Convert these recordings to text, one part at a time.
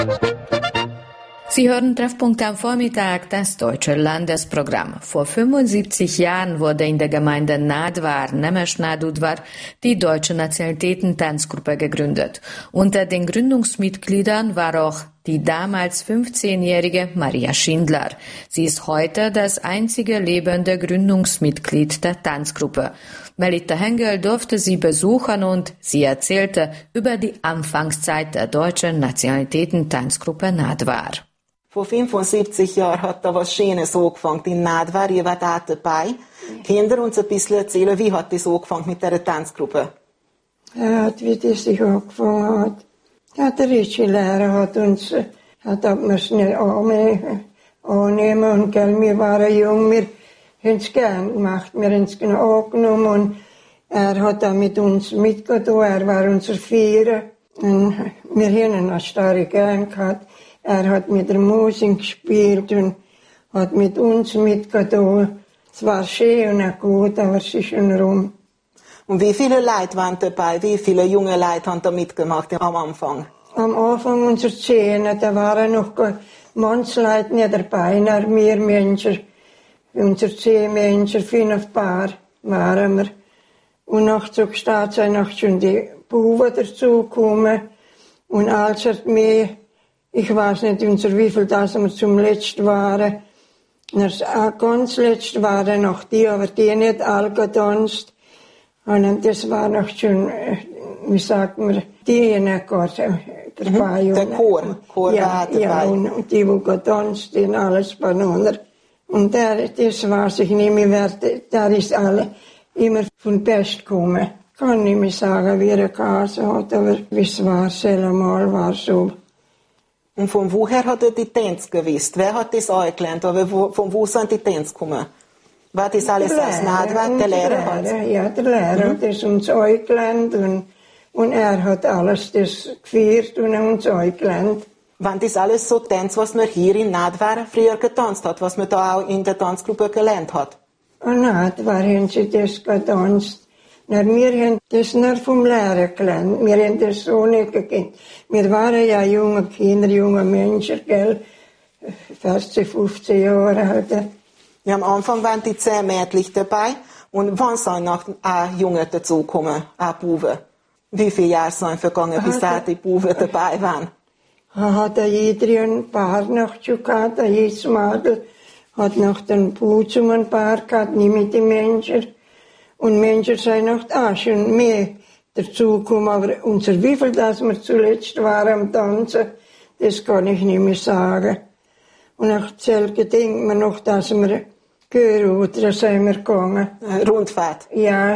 Sie hören Treffpunkt am Vormittag, das deutsche Landesprogramm. Vor 75 Jahren wurde in der Gemeinde Nadvar, Nemesh-Nadudvar, die Deutsche Nationalitäten-Tanzgruppe gegründet. Unter den Gründungsmitgliedern war auch die damals 15-jährige Maria Schindler. Sie ist heute das einzige lebende Gründungsmitglied der Tanzgruppe. Melita Hengel durfte sie besuchen und sie erzählte über die Anfangszeit der Deutschen Nationalitäten-Tanzgruppe Nadvar. Vor 75 Jahren hat da was Schönes angefangen in Nadvar. Ihr wart auch dabei. Könnt ihr uns ein bisschen erzählen, wie hat das angefangen mit der Tanzgruppe? Wie das sich angefangen hat. Ja, der Ritschelehrer hat wir es nicht annehmen und gell, wir waren jung, wir haben es gern gemacht, wir haben es angenommen und er hat auch mit uns mitgetan, er war unser Vierer und wir haben ihn auch stark gern gehabt. Er hat mit der Musik gespielt und hat mit uns mitgetan. Es war schön und auch gut, aber es ist schon rum. Und wie viele Leute waren dabei? Wie viele junge Leute haben da mitgemacht am Anfang? Am Anfang unserer 10, da waren noch manche Leute nicht dabei, nur wir Menschen. Unsere 10 Menschen, 5 Paar waren wir. Und nach der Stadt sind noch schon die Buben dazugekommen. Und als mehr, ich weiß nicht, wie viel das wir zum Letzten waren. Ganz Letzt waren noch die, aber die nicht alle getanzt. Und das war noch schon, wie sagt man, die nicht dabei. Der Chor ja, war dabei. Ja, und die getanzt, die alles voneinander. Und das weiß ich nicht mehr, da ist alle immer von Pest gekommen. Ich kann nicht mehr sagen, wie er Kase hat, aber wie es war, selber war so. Und von woher hat er die Tänze gewusst? Wer hat das angelernt? Aber von wo sind die Tänze gekommen? War das alles aus Nadvar? Der Lehrer hat es? Ja, der Lehrer hat es uns angelernt und er hat alles das geführt und uns angelernt. Waren das alles so Tänze, was man hier in Nadvar früher getanzt hat, was man da auch in der Tanzgruppe gelernt hat? In Nadvar haben sie das getanzt. Wir haben das nur vom Lehrer gelernt. Wir haben das so nicht gekannt. Wir waren ja junge Kinder, junge Menschen, gell? 14, 15 Jahre alt. Ja, am Anfang waren die 10 Mädchen dabei. Und wann sind noch Junge dazugekommen, auch Buben? Wie viele Jahre sind vergangen, bis da die Buben dabei waren? Hat jeder ein Paar noch schon gehabt, jedes Mädel hat noch den Putzum ein Paar gehabt, nicht mit den Menschen. Und Menschen sind noch auch schon mehr dazugekommen, aber wie viel, dass wir zuletzt waren am Tanzen, das kann ich nicht mehr sagen. Und nach Zelke denkt man noch, dass wir Gehörhuter sind wir gegangen. Rundfahrt? Ja,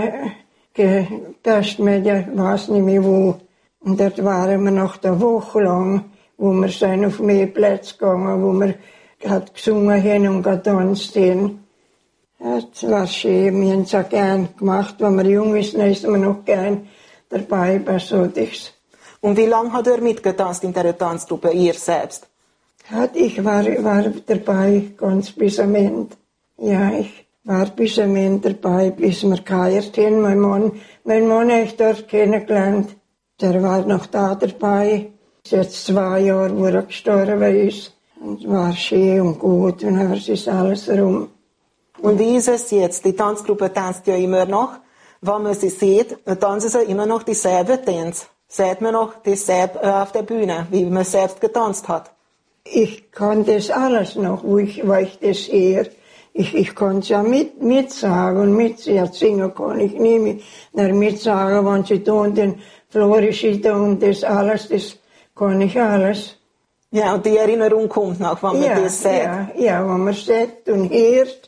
Pestmedia, ich weiß nicht mehr wo. Und dort waren wir noch eine Woche lang, wo wir sind auf mehr Plätze gegangen, wo wir gesungen haben und getanzt haben. Das war schön, wir haben es auch gern gemacht. Wenn man jung ist, dann ist man noch gern dabei bei so etwas. Und wie lange hat er mitgetanzt in der Tanzgruppe, ihr selbst? Ich war dabei, ganz bis am Ende. Ja, ich war bis am Ende dabei, bis wir geheiratet haben. Mein Mann habe ich dort kennengelernt. Der war noch da dabei. Jetzt 2 Jahre, wo er gestorben ist. Und es war schön und gut, und dann ist alles rum. Und wie ist es jetzt? Die Tanzgruppe tanzt ja immer noch. Wenn man sie sieht, dann tanzen sie immer noch dieselbe Tänze. Sieht man noch dieselbe auf der Bühne, wie man selbst getanzt hat. Ich kann das alles noch, wo ich das sehe. Ich kann es ja mitsagen und singen kann ich nicht mehr. Mitsagen, wenn sie tun, den Florischen und das alles, das kann ich alles. Ja, und die Erinnerung kommt noch, wenn man das sieht. Ja, wenn man sieht und hört,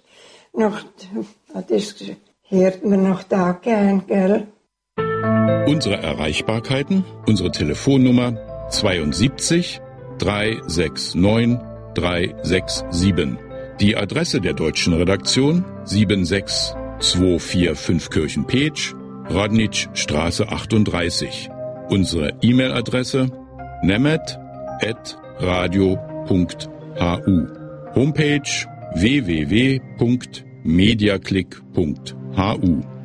das hört man noch da gern, gell? Unsere Erreichbarkeiten, unsere Telefonnummer 72 369 367. Die Adresse der deutschen Redaktion 76245 Kirchen-Petsch, Radnitschstraße 38. Unsere E-Mail-Adresse nemet@radio.hu. Homepage www.mediaclick.hu.